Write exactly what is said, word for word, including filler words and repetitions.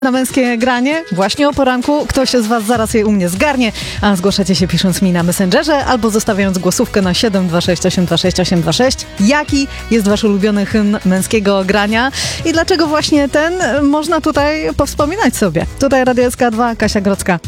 Na męskie granie, właśnie o poranku. Ktoś z was zaraz je u mnie zgarnie, a zgłaszacie się pisząc mi na Messengerze albo zostawiając głosówkę na siedem dwa sześć osiem dwa sześć osiem dwa sześć. Jaki jest wasz ulubiony hymn męskiego grania i dlaczego właśnie ten można tutaj powspominać sobie? Tutaj Radio S K dwa, Kasia Grodzka.